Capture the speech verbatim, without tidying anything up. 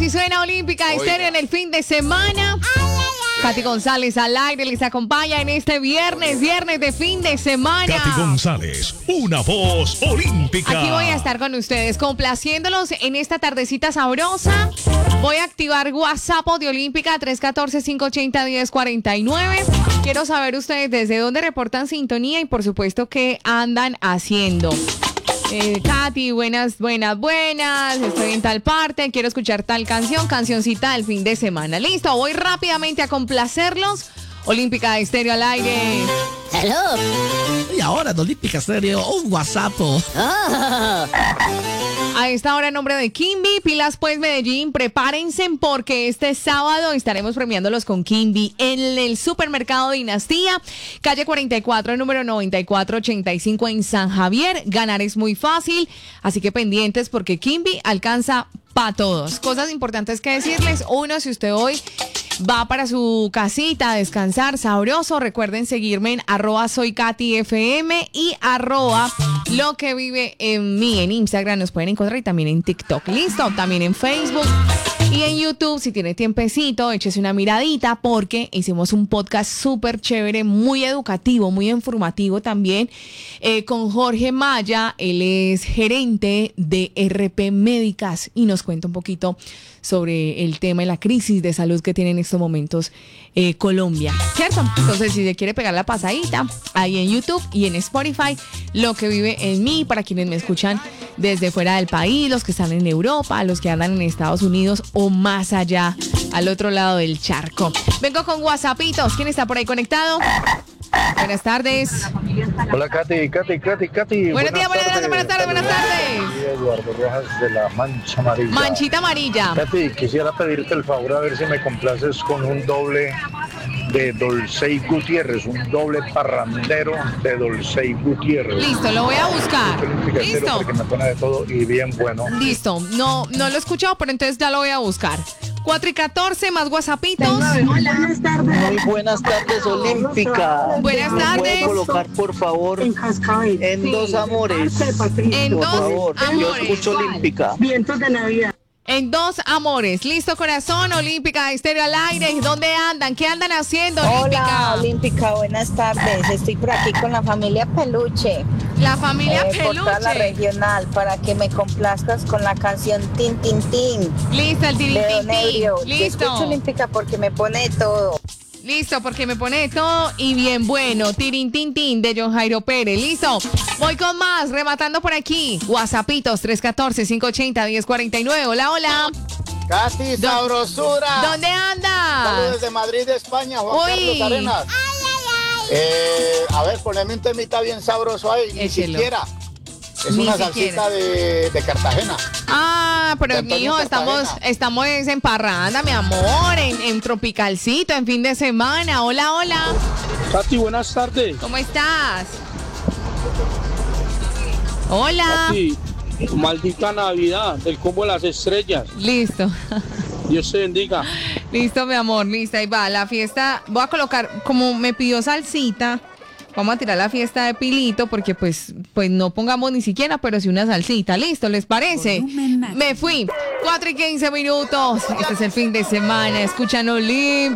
Así suena Olímpica Estéreo en el fin de semana. Katy González al aire les acompaña en este viernes, viernes de fin de semana. Katy González, una voz olímpica. Aquí voy a estar con ustedes, complaciéndolos en esta tardecita sabrosa. Voy a activar WhatsApp de Olímpica tres uno cuatro, cinco ocho cero, uno cero cuatro nueve. Quiero saber ustedes desde dónde reportan sintonía y por supuesto qué andan haciendo. Eh, Katy, buenas, buenas, buenas. Estoy en tal parte, quiero escuchar tal canción, cancioncita del fin de semana. Listo, voy rápidamente a complacerlos. Olímpica Estéreo al aire. Hello. Y ahora en Olímpica Estéreo, un WhatsApp. Oh. A esta hora en nombre de Kimby, pilas pues Medellín, prepárense porque este sábado estaremos premiándolos con Kimby en el supermercado Dinastía, calle cuarenta y cuatro, número noventa y cuatro ochenta y cinco en San Javier. Ganar es muy fácil, así que pendientes porque Kimby alcanza para todos. Cosas importantes que decirles. Uno, si usted hoy va para su casita a descansar sabroso, recuerden seguirme en arroba soy Katy F M y arroba lo que vive en mí. En Instagram nos pueden encontrar y también en TikTok. Listo, también en Facebook y en YouTube. Si tiene tiempecito, échese una miradita porque hicimos un podcast súper chévere, muy educativo, muy informativo también, eh, con Jorge Maya. Él es gerente de R P Médicas y nos cuenta un poquito sobre el tema y la crisis de salud que tiene en estos momentos eh, Colombia, ¿cierto? Entonces, si se quiere pegar la pasadita, ahí en YouTube y en Spotify, lo que vive en mí, para quienes me escuchan desde fuera del país, los que están en Europa, los que andan en Estados Unidos o más allá, al otro lado del charco. Vengo con WhatsAppitos. ¿Quién está por ahí conectado? Buenas tardes. Hola, Katy, Katy, Katy, Katy. Buenos días, buenas tardes, buenas tardes, buenas tardes. Eduardo Rojas de la Mancha Amarilla. Manchita Amarilla. Katy, quisiera pedirte el favor a ver si me complaces con un doble de Dolcey Gutiérrez, un doble parrandero de Dolcey Gutiérrez. Listo, lo voy a buscar. Listo. Porque me pone de todo y bien bueno. Listo, no, no lo he escuchado, pero entonces ya lo voy a buscar. cuatro y catorce, más WhatsAppitos. Buenas tardes. Muy buenas tardes, Olímpica. Buenas tardes. ¿Me puede colocar, por favor, en dos amores? En por dos favor, amores. yo escucho Olímpica. Vientos de Navidad. En dos amores. Listo, corazón. Olímpica Estéreo al aire. ¿Dónde andan? ¿Qué andan haciendo, Olímpica? Hola, Olímpica, buenas tardes. Estoy por aquí con la familia Peluche. La familia eh, Por toda la Peluche. regional, para que me complazcas con la canción Tin Tin Tin Listo, el de tiritín. Don Ebrio. Yo Listo. escucho Olímpica porque me pone de todo. Listo, porque me pone de todo y bien bueno. Tirin tin tin de John Jairo Pérez. Listo. Voy con más, rematando por aquí. WhatsAppitos tres uno cuatro, cinco ocho cero, uno cero cuatro nueve. Hola, hola. Katy, sabrosura. ¿Dónde anda? Saludos desde Madrid, España, Juan Uy. Carlos Arenas. Eh, a ver, poneme un temita bien sabroso ahí. Ni Échelo. siquiera. Es Ni una siquiera. salsita de, de Cartagena. Ah, pero De Antonio mijo, estamos, Cartagena. estamos en parranda, mi amor, en, en tropicalcito, en fin de semana. Hola, hola. Katy, buenas tardes. ¿Cómo estás? Hola. Katy, maldita Navidad, el combo de las estrellas. Listo. Dios te bendiga. Listo, mi amor, listo, ahí va. La fiesta, voy a colocar, como me pidió salsita, vamos a tirar la fiesta de Pilito, porque pues, pues no pongamos ni siquiera, pero sí una salsita. Listo, ¿les parece? Me fui. cuatro y quince minutos. Este es el fin de semana. Escuchan Olímpica.